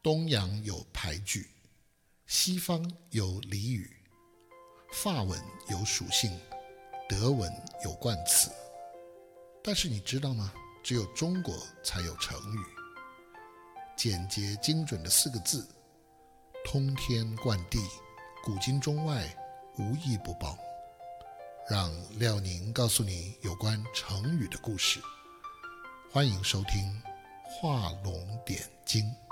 东洋有排句，西方有俚语，法文有属性，德文有冠词。但是你知道吗？只有中国才有成语。简洁精准的4个字，通天贯地，古今中外无一不包。让廖宁告诉你有关成语的故事。欢迎收听画龙点睛。